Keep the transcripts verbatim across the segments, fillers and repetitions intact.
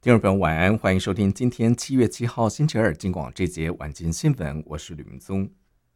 听众朋友晚安，欢迎收听今天七月七号星期二金广这节晚间新闻，我是吕明宗。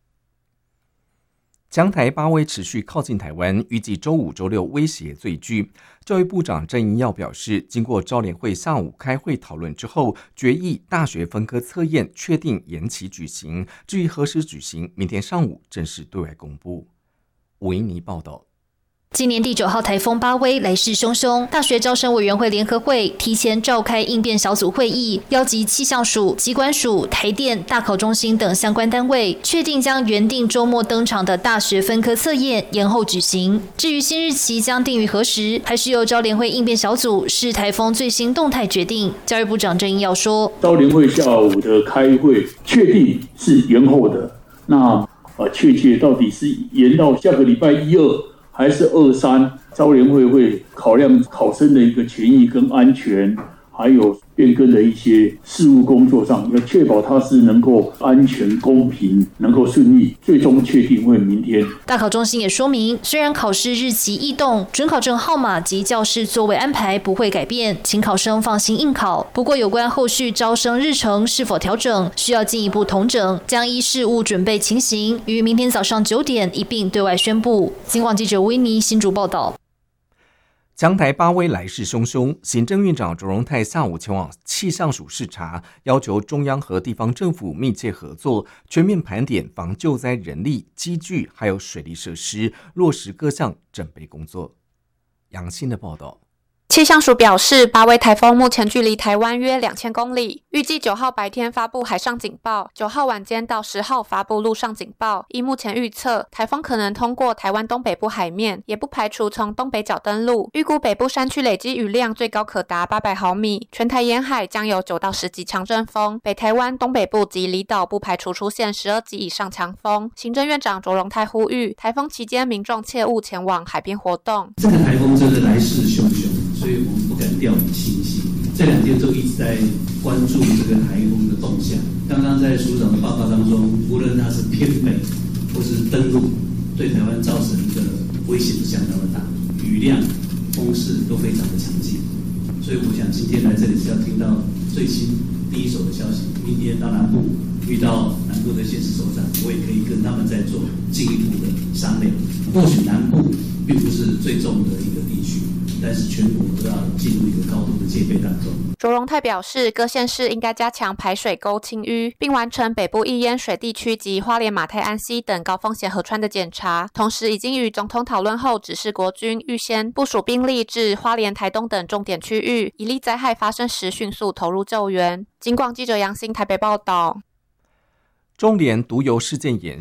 江台八威持续靠近台湾，预计周五、周六威胁最具。教育部长郑英耀表示，经过招联会下午开会讨论之后，决议大学分科测验确定延期举行，至于何时举行，明天上午正式对外公布。吴英妮报道。 今年第九号台风巴威来势汹汹，大学招生委员会联合会提前召开应变小组会议，邀集气象署、疾管署、台电、大考中心等相关单位，确定将原定周末登场的大学分科测验延后举行。至于新日期将定于何时，还是由招联会应变小组视台风最新动态决定。教育部长郑英耀说， 招联会下午的开会确定是延后的，那呃，确切到底是延到下个礼拜一二还是二三，招联会会考量考生的一个权益跟安全，还有变更的一些事务工作上，要确保它是能够安全、公平，能够顺利，最终确定会明天。 大考中心也说明，虽然考试日期异动，准考证号码及教室座位安排不会改变，请考生放心应考。不过，有关后续招生日程是否调整，需要进一步统整，将依事务准备情形，于明天早上九点一并对外宣布。金广记者维尼新竹报道。 江台八威来势汹汹，行政院长卓荣泰下午前往气象署视察，要求中央和地方政府密切合作，全面盘点防救灾人力、机具还有水利设施，落实各项准备工作。杨欣的报道。 气象署表示，八威台风目前距离台湾约两千公里，预计九号白天发布海上警报，九号晚间到十号发布陆上警报。依目前预测，台风可能通过台湾东北部海面，也不排除从东北角登陆。预估北部山区累积雨量最高可达八百毫米，全台沿海将有九到十级强阵风，北台湾东北部及离岛不排除出现十二级以上强风。行政院长卓荣泰呼吁，台风期间民众切勿前往海边活动。 这个台风真的来势汹汹。所以我们不敢掉以轻心，这两天都一直在关注这个台风的动向。刚刚在署长的报告当中，无论它是偏北或是登陆，对台湾造成的威胁相当的大，雨量、风势都非常的强劲。所以我想今天来这里是要听到最新第一手的消息。明天到南部遇到南部的县市首长，我也可以跟他们再做进一步的商量。或许南部并不是最重的一个地区，但是全国都要进入一个高度的戒备当中。 卓荣泰表示，各县市应该加强排水沟清淤，并完成北部易淹水地区及花莲马太安溪等高风险河川的检查。同时，已经与总统讨论后，指示国军预先部署兵力至花莲、台东等重点区域，以利灾害发生时迅速投入救援。金广记者杨欣台北报道。 中联毒油事件延